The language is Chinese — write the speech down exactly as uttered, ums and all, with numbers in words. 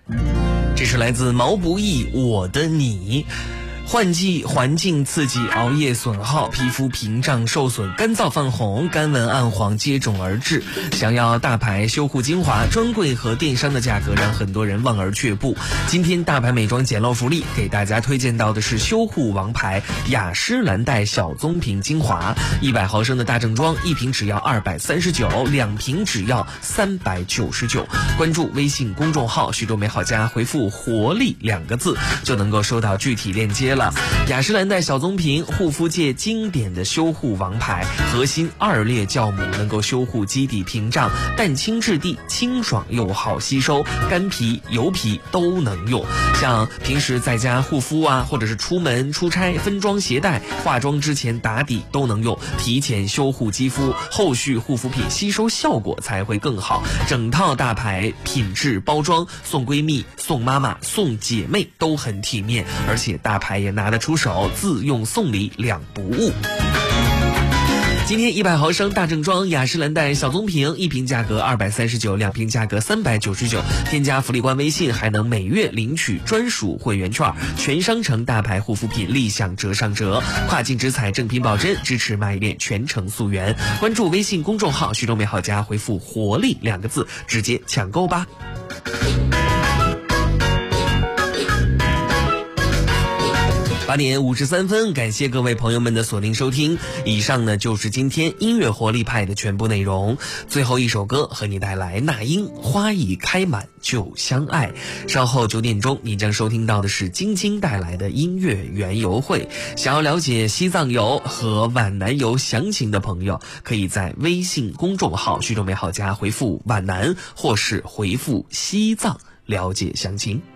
这是来自毛不易《我的你》。换季环境刺激，熬夜损耗，皮肤屏障受损，干燥泛红，干纹暗黄接踵而至。想要大牌修护精华，专柜和电商的价格让很多人望而却步。今天大牌美妆捡漏福利，给大家推荐到的是修护王牌雅诗兰黛小棕瓶精华，一百毫升的大正装，一瓶只要二百三十九，两瓶只要三百九十九。关注微信公众号徐州美好家，回复活力两个字就能够收到具体链接了。雅诗兰黛小棕瓶，护肤界经典的修护王牌，核心二裂酵母能够修护基底屏障，淡清质地，清爽又好吸收，干皮油皮都能用。像平时在家护肤啊，或者是出门出差分装携带，化妆之前打底都能用，提前修护肌肤，后续护肤品吸收效果才会更好。整套大牌品质包装，送闺蜜送妈妈送姐妹都很体面，而且大牌也拿得出手，自用送礼两不误。今天一百毫升大正装雅诗兰黛小棕瓶，一瓶价格二百三十九，两瓶价格三百九十九。添加福利官微信还能每月领取专属会员券，全商城大牌护肤品立享折上折，跨境直采正品保真，支持蚂蚁链全程溯源。关注微信公众号徐州美好家，回复活力两个字直接抢购吧。八点五十三分，感谢各位朋友们的锁定收听。以上呢就是今天音乐活力派的全部内容。最后一首歌和你带来那英《花已开满就相爱》。稍后九点钟你将收听到的是晶晶带来的音乐园游会。想要了解西藏游和皖南游详情的朋友，可以在微信公众号徐州美好家回复皖南或是回复西藏了解详情。